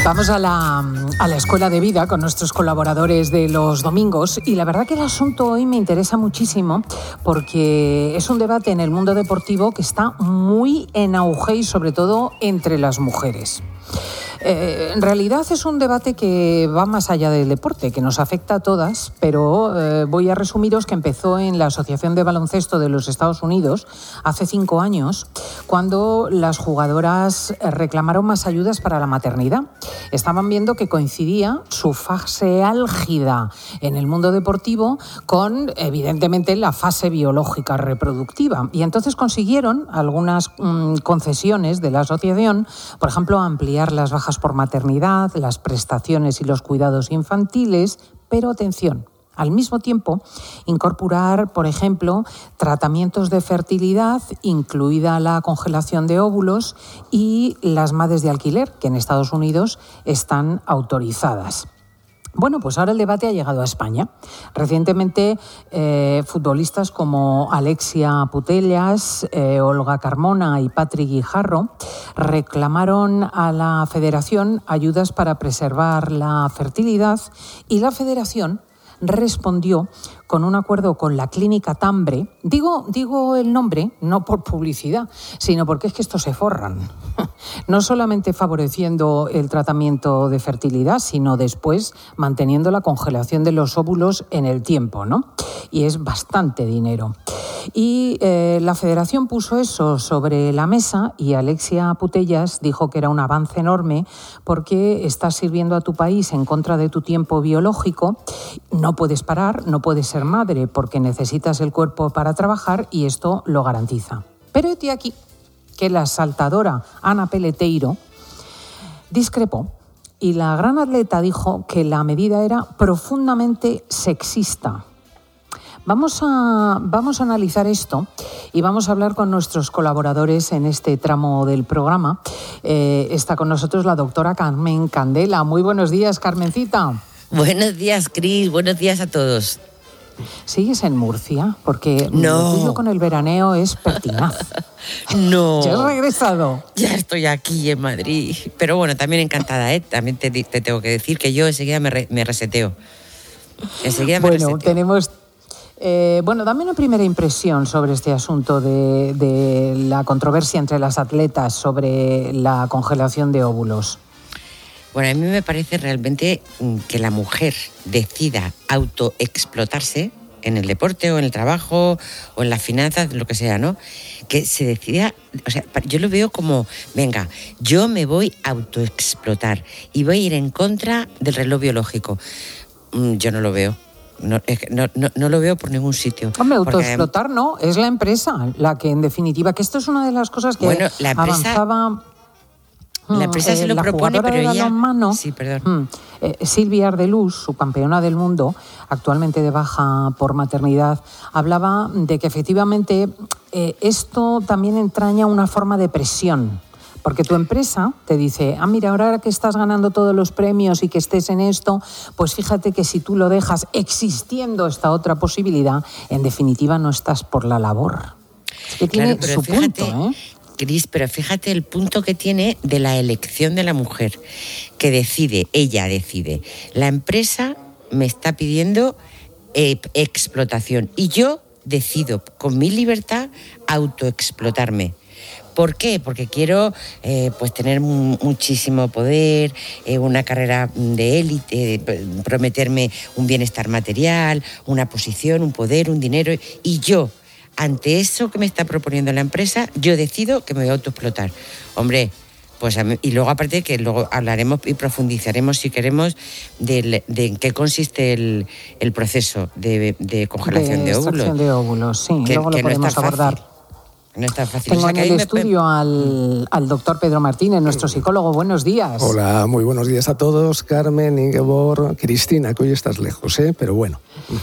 Vamos a la escuela de vida con nuestros colaboradores de los domingos y la verdad que el asunto hoy me interesa muchísimo porque es un debate en el mundo deportivo que está muy en auge y sobre todo entre las mujeres. En realidad es un debate que va más allá del deporte, que nos afecta a todas, pero voy a resumiros que empezó en la Asociación de Baloncesto de los Estados Unidos hace 5 años, cuando las jugadoras reclamaron más ayudas para la maternidad. Estaban viendo que coincidía su fase álgida en el mundo deportivo con, evidentemente, la fase biológica reproductiva. Y entonces consiguieron algunas concesiones de la asociación, por ejemplo, ampliar las bajas por maternidad, las prestaciones y los cuidados infantiles, pero atención, al mismo tiempo incorporar, por ejemplo, tratamientos de fertilidad, incluida la congelación de óvulos y las madres de alquiler, que en Estados Unidos están autorizadas. Bueno, pues ahora el debate ha llegado a España. Recientemente, futbolistas como Alexia Putellas, Olga Carmona y Patrick Guijarro reclamaron a la Federación ayudas para preservar la fertilidad y la Federación respondió con un acuerdo con la Clínica Tambre. Digo el nombre no por publicidad, sino porque es que estos se forran. No solamente favoreciendo el tratamiento de fertilidad, sino después manteniendo la congelación de los óvulos en el tiempo, ¿no? Y es bastante dinero. Y la Federación puso eso sobre la mesa y Alexia Putellas dijo que era un avance enorme porque estás sirviendo a tu país en contra de tu tiempo biológico. No puedes parar, no puedes ser madre porque necesitas el cuerpo para trabajar y esto lo garantiza. Pero hete aquí que la saltadora Ana Peleteiro discrepó y la gran atleta dijo que la medida era profundamente sexista. Vamos a analizar esto y vamos a hablar con nuestros colaboradores en este tramo del programa. Está con nosotros la doctora Carmen Candela. Muy buenos días, Carmencita. Buenos días, Cris. Buenos días a todos. ¿Sigues en Murcia? Porque no. Lo tuyo con el veraneo es pertinaz. No. ¿Ya has regresado? Ya estoy aquí en Madrid. Pero bueno, también encantada, ¿eh? También te tengo que decir que yo enseguida me reseteo. Bueno, tenemos... dame una primera impresión sobre este asunto de la controversia entre las atletas sobre la congelación de óvulos. Bueno, a mí me parece realmente que la mujer decida autoexplotarse en el deporte o en el trabajo o en las finanzas, lo que sea, ¿no? Que se decida, o sea, yo lo veo como, venga, yo me voy a autoexplotar y voy a ir en contra del reloj biológico. Yo no lo veo. No lo veo por ningún sitio. Hombre, autoexplotar no, es la empresa la que en definitiva, que esto es una de las cosas que la empresa, avanzaba... La empresa se lo propone, pero ella... Sí, perdón. Silvia Ardelús, su campeona del mundo, actualmente de baja por maternidad, hablaba de que efectivamente esto también entraña una forma de presión. Porque tu empresa te dice, mira, ahora que estás ganando todos los premios y que estés en esto, pues fíjate que si tú lo dejas existiendo esta otra posibilidad, en definitiva no estás por la labor. Es que tiene su punto, ¿eh? Cris, pero fíjate el punto que tiene de la elección de la mujer, que ella decide. La empresa me está pidiendo explotación y yo decido con mi libertad autoexplotarme. ¿Por qué? Porque quiero tener muchísimo poder, una carrera de élite, prometerme un bienestar material, una posición, un poder, un dinero. Y yo, ante eso que me está proponiendo la empresa, yo decido que me voy a autoexplotar. Hombre, pues y luego aparte que luego hablaremos y profundizaremos, si queremos, de en qué consiste el proceso de congelación de óvulos. Extracción de óvulos, sí, luego lo podemos abordar. No es tan fácil. Tengo en el estudio al doctor Pedro Martínez, nuestro psicólogo. Buenos días. Hola, muy buenos días a todos. Carmen, Ingeborg, Cristina, que hoy estás lejos, pero bueno.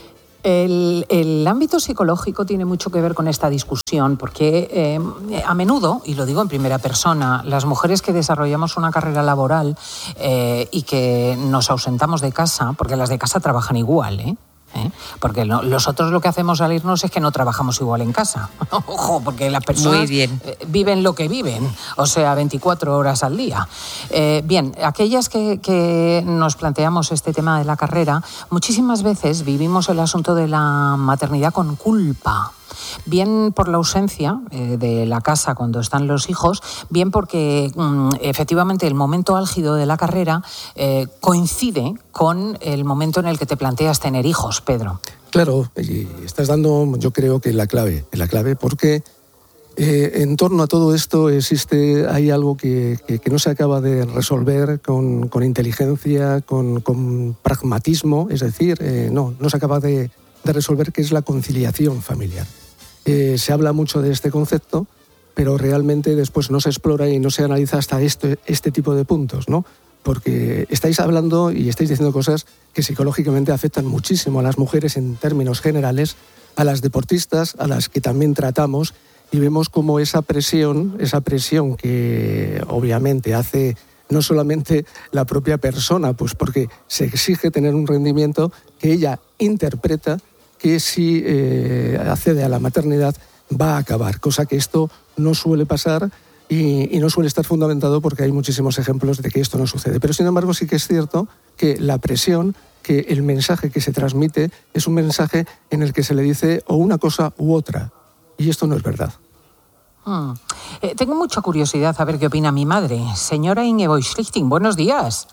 El ámbito psicológico tiene mucho que ver con esta discusión porque a menudo, y lo digo en primera persona, las mujeres que desarrollamos una carrera laboral y que nos ausentamos de casa, porque las de casa trabajan igual, Porque nosotros lo que hacemos al irnos es que no trabajamos igual en casa. Ojo, porque las personas viven lo que viven, o sea, 24 horas al día. Bien, aquellas que nos planteamos este tema de la carrera, muchísimas veces vivimos el asunto de la maternidad con culpa. Bien por la ausencia de la casa cuando están los hijos, bien porque efectivamente el momento álgido de la carrera coincide con el momento en el que te planteas tener hijos, Pedro. Claro, y estás dando, yo creo que la clave porque en torno a todo esto hay algo que no se acaba de resolver con inteligencia, con pragmatismo, es decir, no se acaba de resolver, que es la conciliación familiar. Se habla mucho de este concepto, pero realmente después no se explora y no se analiza hasta este tipo de puntos, ¿no? Porque estáis hablando y estáis diciendo cosas que psicológicamente afectan muchísimo a las mujeres en términos generales, a las deportistas, a las que también tratamos, y vemos como esa presión que obviamente hace no solamente la propia persona, pues porque se exige tener un rendimiento, que ella interpreta que si accede a la maternidad va a acabar, cosa que esto no suele pasar y no suele estar fundamentado, porque hay muchísimos ejemplos de que esto no sucede. Pero sin embargo sí que es cierto que la presión, que el mensaje que se transmite es un mensaje en el que se le dice o una cosa u otra, y esto no es verdad. Tengo mucha curiosidad a ver qué opina mi madre. Señora Ingeborg Schlichting, buenos días.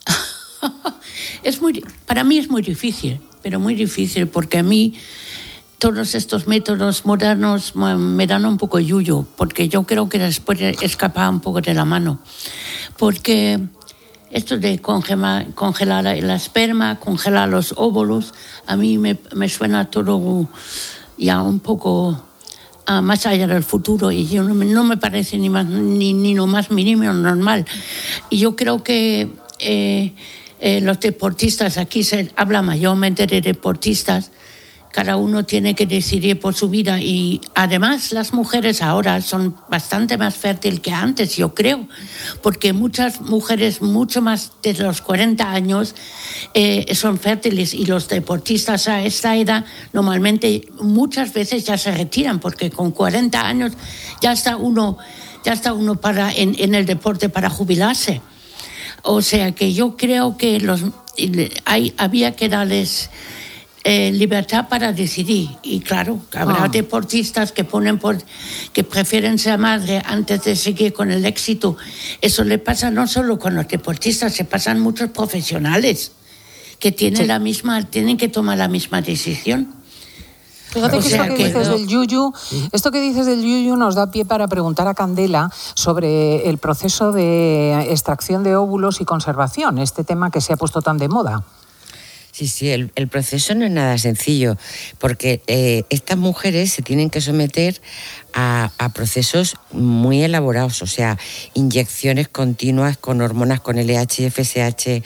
Para mí es muy difícil, pero muy difícil, porque a mí todos estos métodos modernos me dan un poco yuyu, porque yo creo que después escapa un poco de la mano. Porque esto de congelar el esperma, congelar los óvulos, a mí me suena todo ya un poco más allá del futuro, y yo no me parece ni lo más mínimo normal. Y yo creo que los deportistas, aquí se habla mayormente de deportistas, cada uno tiene que decidir por su vida, y además las mujeres ahora son bastante más fértiles que antes, yo creo, porque muchas mujeres mucho más de los 40 años son fértiles, y los deportistas a esta edad normalmente muchas veces ya se retiran, porque con 40 años ya está uno en el deporte para jubilarse. O sea que yo creo que había que darles libertad para decidir, y claro, habrá deportistas que que prefieren ser madre antes de seguir con el éxito. Eso le pasa no solo con los deportistas, se pasan muchos profesionales que tienen que tomar la misma decisión. Fíjate que esto que dices del yuyu nos da pie para preguntar a Candela sobre el proceso de extracción de óvulos y conservación, este tema que se ha puesto tan de moda. Sí, el proceso no es nada sencillo, porque estas mujeres se tienen que someter a procesos muy elaborados, o sea, inyecciones continuas con hormonas, con LH, FSH,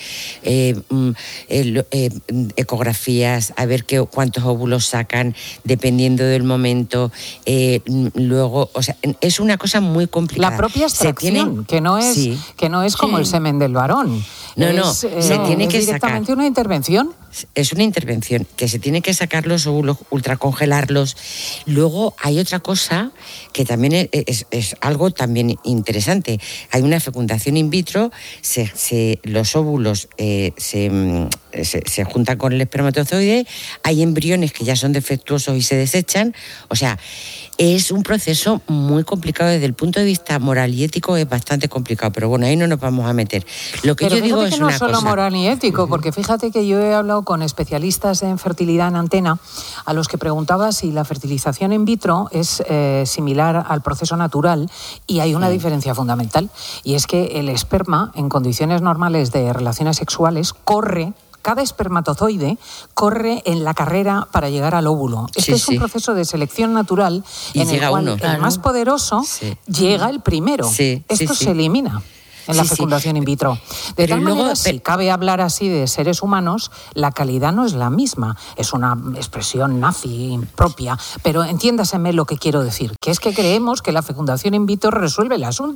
ecografías, a ver cuántos óvulos sacan, dependiendo del momento. Luego, o sea, es una cosa muy complicada. La propia extracción, que no es como el semen del varón. Se tiene que directamente sacar. Una intervención. Es una intervención que se tiene que sacar los óvulos, ultracongelarlos. Luego hay otra cosa que también es algo también interesante. Hay una fecundación in vitro, los óvulos se juntan con el espermatozoide, hay embriones que ya son defectuosos y se desechan. O sea, es un proceso muy complicado desde el punto de vista moral y ético, es bastante complicado, pero bueno, ahí no nos vamos a meter. Lo que pero yo digo es una cosa... no solo moral ni ético, porque fíjate que yo he hablado con especialistas en fertilidad en Antena, a los que preguntaba si la fertilización in vitro es similar al proceso natural, y hay una diferencia fundamental, y es que el esperma, en condiciones normales de relaciones sexuales, cada espermatozoide corre en la carrera para llegar al óvulo. Este es un proceso de selección natural en el cual el más poderoso llega el primero. Esto se elimina en la fecundación in vitro. De tal manera, si cabe hablar así de seres humanos, la calidad no es la misma. Es una expresión nazi propia, pero entiéndaseme lo que quiero decir, que es que creemos que la fecundación in vitro resuelve el asunto.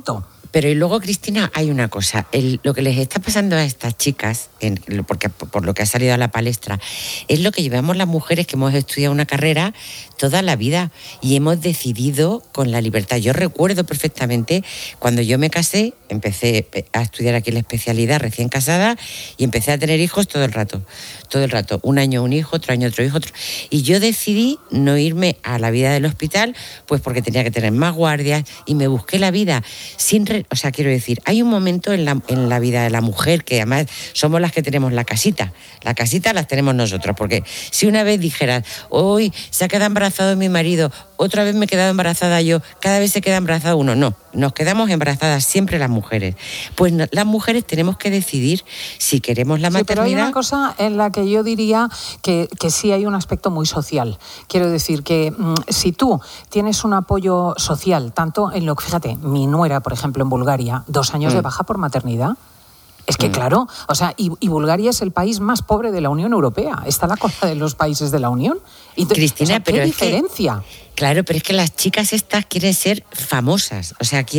Pero y luego, Cristina, hay una cosa. Lo que les está pasando a estas chicas, porque por lo que ha salido a la palestra, es lo que llevamos las mujeres que hemos estudiado una carrera toda la vida y hemos decidido con la libertad. Yo recuerdo perfectamente cuando yo me casé, empecé a estudiar aquí la especialidad recién casada y empecé a tener hijos todo el rato. Un año un hijo, otro año otro hijo, otro. Y yo decidí no irme a la vida del hospital, pues porque tenía que tener más guardias y me busqué la vida quiero decir, hay un momento en la vida de la mujer que además somos las que tenemos la casita las tenemos nosotros, porque si una vez dijeras, hoy se ha quedado embarazado mi marido, otra vez me he quedado embarazada yo, cada vez se queda embarazada uno, no, nos quedamos embarazadas siempre las mujeres. Pues las mujeres tenemos que decidir si queremos la maternidad. Pero hay una cosa en la que yo diría que sí hay un aspecto muy social. Quiero decir que si tú tienes un apoyo social, tanto en lo que, fíjate, mi nuera, por ejemplo, en Bulgaria, 2 años de baja por maternidad. Es que claro, y Bulgaria es el país más pobre de la Unión Europea. Está a la cola de los países de la Unión. Cristina, ¿qué diferencia? Claro, pero es que las chicas estas quieren ser famosas,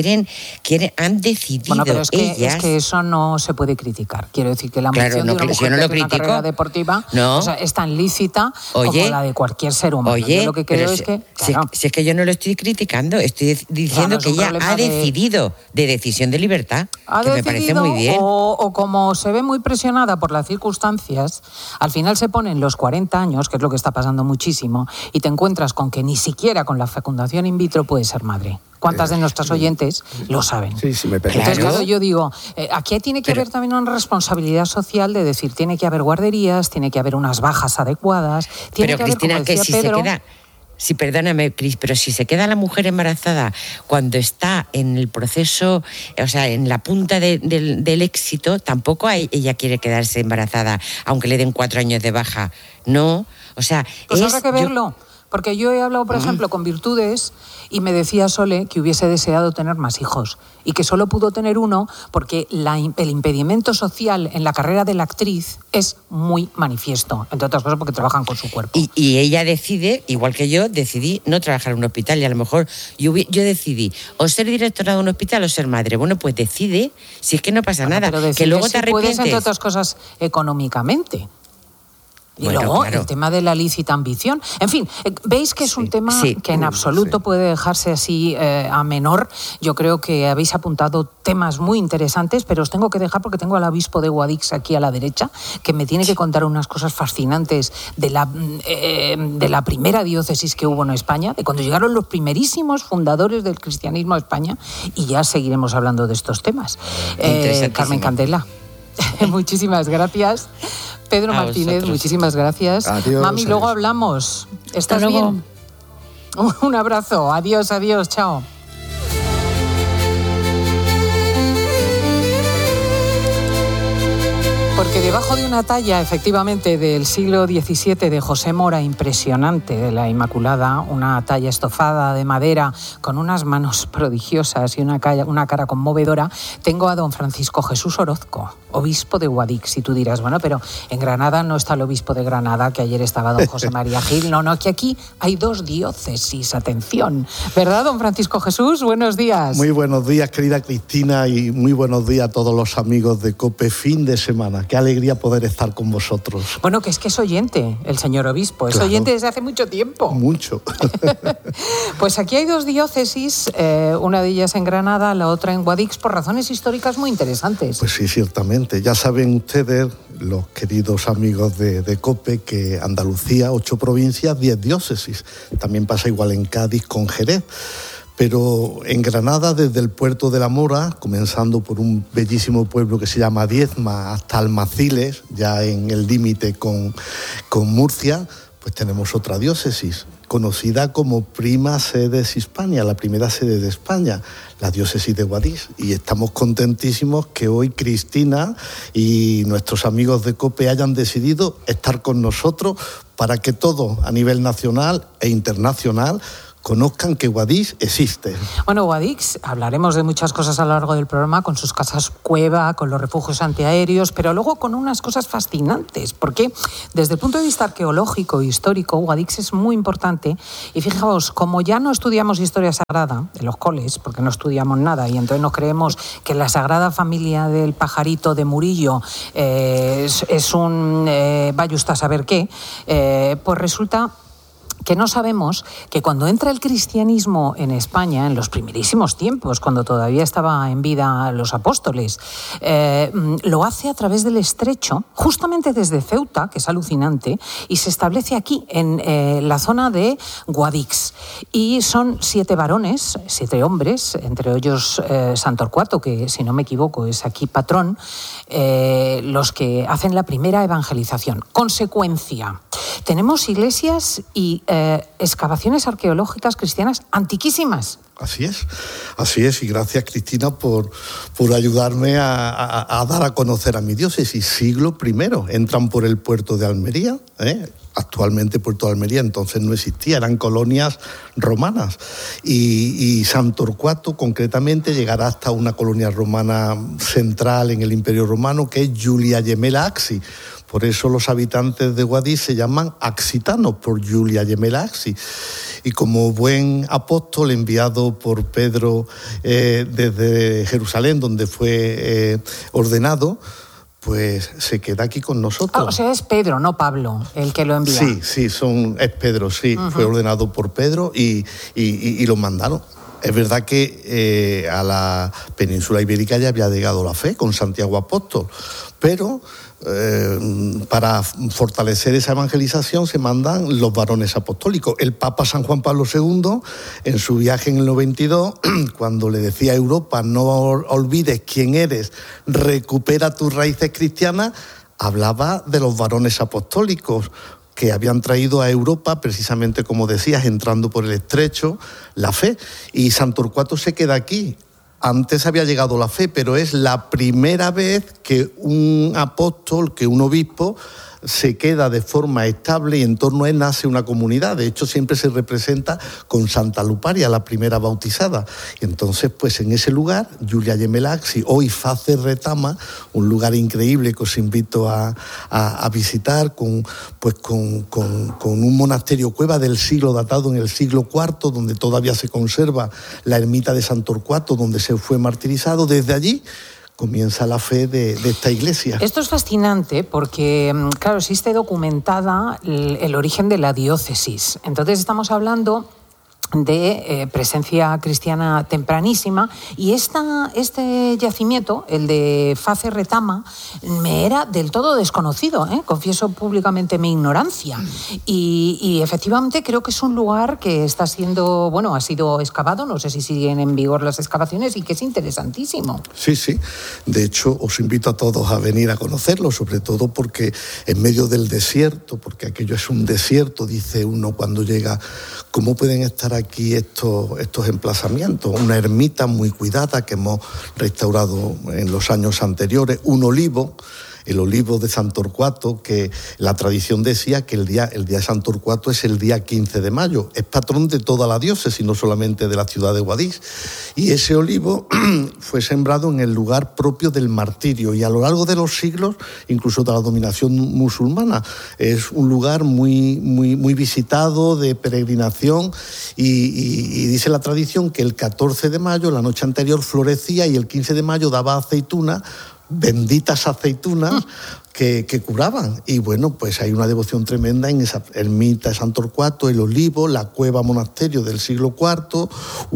han decidido bueno, pero es que, ellas... es que eso no se puede criticar. Quiero decir que la ambición de una mujer que hace una carrera deportiva es tan lícita como la de cualquier ser humano. Yo lo que creo es que... Claro. Si es que yo no lo estoy criticando, estoy diciendo que ella ha decidido de decisión de libertad, que me parece muy bien. O como se ve muy presionada por las circunstancias, al final se ponen los 40 años, que es lo que está pasando muchísimo, y te encuentras con que ni siquiera con la fecundación in vitro puede ser madre. ¿Cuántas de nuestras oyentes lo saben? Sí, me permite. Entonces, claro, yo digo, aquí tiene que haber también una responsabilidad social de decir, tiene que haber guarderías, tiene que haber unas bajas adecuadas, tiene que Cristina, haber, como decía Pedro... se queda... Sí, perdóname, Cris, pero si se queda la mujer embarazada cuando está en el proceso, en la punta del éxito, tampoco ella quiere quedarse embarazada, aunque le den 4 años de baja. No, pues habrá que verlo. Porque yo he hablado, por ejemplo, con Virtudes y me decía Sole que hubiese deseado tener más hijos y que solo pudo tener uno porque el impedimento social en la carrera de la actriz es muy manifiesto, entre otras cosas porque trabajan con su cuerpo. Y ella decide, igual que yo, decidí no trabajar en un hospital y a lo mejor yo decidí o ser directora de un hospital o ser madre. Bueno, pues decide, si es que no pasa nada, pero que luego te arrepientes. Puedes, entre otras cosas, económicamente. Y bueno, luego claro, el tema de la lícita ambición. En fin, veis que es un tema que en absoluto puede dejarse así a menor. Yo creo que habéis apuntado temas muy interesantes, pero os tengo que dejar porque tengo al obispo de Guadix aquí a la derecha, que me tiene que contar unas cosas fascinantes de la primera diócesis que hubo en España, de cuando llegaron los primerísimos fundadores del cristianismo a España, y ya seguiremos hablando de estos temas. Carmen Candela, muchísimas gracias. Pedro Martínez, muchísimas gracias. Adiós, Mami, luego hablamos. ¿Estás bien? Un abrazo. Adiós, chao. Porque debajo de una talla, efectivamente, del siglo XVII de José Mora, impresionante, de la Inmaculada, una talla estofada de madera con unas manos prodigiosas y una cara conmovedora, tengo a don Francisco Jesús Orozco, obispo de Guadix. Y tú dirás, bueno, pero en Granada no está el obispo de Granada, que ayer estaba don José María Gil. No, que aquí hay 2 diócesis, atención. ¿Verdad, don Francisco Jesús? Buenos días. Muy buenos días, querida Cristina, y muy buenos días a todos los amigos de COPE. Fin de semana. Qué alegría poder estar con vosotros. Bueno, que es oyente, el señor obispo. Es oyente desde hace mucho tiempo. Mucho. Pues aquí hay 2 diócesis, una de ellas en Granada, la otra en Guadix, por razones históricas muy interesantes. Pues sí, ciertamente. Ya saben ustedes, los queridos amigos de COPE, que Andalucía, 8 provincias, 10 diócesis. También pasa igual en Cádiz con Jerez. Pero en Granada, desde el puerto de la Mora, comenzando por un bellísimo pueblo que se llama Diezma, hasta Almaciles, ya en el límite con Murcia, pues tenemos otra diócesis, conocida como Prima Sedes Hispania, la primera sede de España, la diócesis de Guadix. Y estamos contentísimos que hoy Cristina y nuestros amigos de COPE hayan decidido estar con nosotros para que todo, a nivel nacional e internacional, conozcan que Guadix existe. Bueno, Guadix, hablaremos de muchas cosas a lo largo del programa, con sus casas cueva, con los refugios antiaéreos, pero luego con unas cosas fascinantes, porque desde el punto de vista arqueológico e histórico, Guadix es muy importante. Y fijaos, como ya no estudiamos historia sagrada en los coles, porque no estudiamos nada, y entonces nos creemos que la Sagrada Familia del Pajarito de Murillo es un vaya usted a saber qué, pues resulta que no sabemos que cuando entra el cristianismo en España, en los primerísimos tiempos, cuando todavía estaba en vida los apóstoles, lo hace a través del estrecho, justamente desde Ceuta, que es alucinante, y se establece aquí, en la zona de Guadix. Y son 7 varones, 7 hombres, entre ellos Santorcuato, que si no me equivoco es aquí patrón, los que hacen la primera evangelización. Consecuencia, tenemos iglesias y excavaciones arqueológicas cristianas antiquísimas. Así es, y gracias, Cristina, por ayudarme a dar a conocer a mi diócesis. Siglo I, entran por el puerto de Almería, actualmente Puerto de Almería, entonces no existía, eran colonias romanas, y Santorcuato concretamente llegará hasta una colonia romana central en el Imperio Romano, que es Julia Gemela Axi. Por eso los habitantes de Guadix se llaman axitanos, por Julia Gemela Axi. Y como buen apóstol enviado por Pedro desde Jerusalén, donde fue ordenado, pues se queda aquí con nosotros. O sea, es Pedro, no Pablo, el que lo envía. Sí, es Pedro, sí. Uh-huh. Fue ordenado por Pedro y lo mandaron. Es verdad que a la península ibérica ya había llegado la fe con Santiago Apóstol, pero para fortalecer esa evangelización se mandan los varones apostólicos. El Papa San Juan Pablo II, en su viaje en el 92, cuando le decía a Europa, no olvides quién eres, recupera tus raíces cristianas, hablaba de los varones apostólicos que habían traído a Europa, precisamente como decías, entrando por el estrecho, la fe. Y Santorcuato se queda aquí. Antes había llegado la fe, pero es la primera vez que un apóstol, que un obispo, se queda de forma estable y en torno a él nace una comunidad. De hecho, siempre se representa con Santa Luparia, la primera bautizada. Y entonces, pues en ese lugar, Julia Gemela Axi, hoy Face Retama, un lugar increíble que os invito a visitar, con un monasterio cueva del siglo datado en el siglo IV, donde todavía se conserva la ermita de Santorcuato, donde se fue martirizado. Desde allí comienza la fe de esta iglesia. Esto es fascinante porque, claro, existe documentada el origen de la diócesis. Entonces estamos hablando de presencia cristiana tempranísima, y este yacimiento, el de Face Retama, me era del todo desconocido, confieso públicamente mi ignorancia, y efectivamente creo que es un lugar que está siendo, bueno, ha sido excavado, no sé si siguen en vigor las excavaciones, y que es interesantísimo. Sí, de hecho os invito a todos a venir a conocerlo, sobre todo porque en medio del desierto, porque aquello es un desierto, dice uno cuando llega, ¿cómo pueden estar aquí estos emplazamientos? Una ermita muy cuidada que hemos restaurado en los años anteriores, un olivo, el olivo de Santorcuato, que la tradición decía que el día de Santorcuato es el día 15 de mayo, es patrón de toda la diócesis, no solamente de la ciudad de Guadix, y ese olivo fue sembrado en el lugar propio del martirio, y a lo largo de los siglos, incluso de la dominación musulmana, es un lugar muy, muy, muy visitado, de peregrinación, y dice la tradición que el 14 de mayo, la noche anterior, florecía, y el 15 de mayo daba aceituna, benditas aceitunas que curaban. Y bueno, pues hay una devoción tremenda en esa ermita de Santorcuato, el olivo, la cueva monasterio del siglo IV,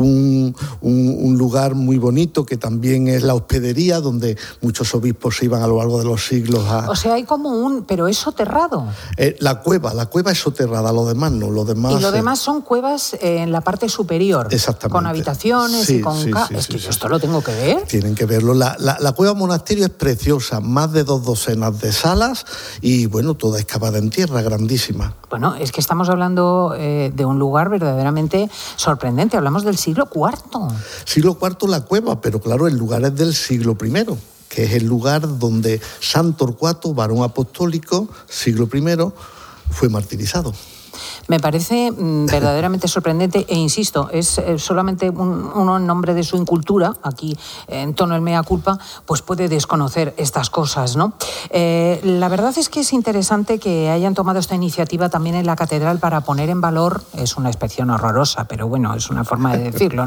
un lugar muy bonito que también es la hospedería, donde muchos obispos se iban a lo largo de los siglos a... O sea, hay como pero es soterrado. La cueva es soterrada, lo demás no, lo demás... Y lo demás son cuevas en la parte superior. Exactamente. Con habitaciones y con... Es que esto lo tengo que ver. Tienen que verlo. La cueva monasterio es preciosa, más de 2 docenas de salas y, bueno, toda excavada en tierra, grandísima. Bueno, es que estamos hablando de un lugar verdaderamente sorprendente. Hablamos del siglo IV. Siglo IV la cueva, pero claro, el lugar es del siglo I, que es el lugar donde Santorcuato, varón apostólico, siglo I, fue martirizado. Me parece verdaderamente sorprendente e insisto, es solamente uno en nombre de su incultura, aquí en tono el mea culpa, pues puede desconocer estas cosas, ¿no? La verdad es que es interesante que hayan tomado esta iniciativa también en la catedral para poner en valor, es una expresión horrorosa, pero bueno, es una forma de decirlo,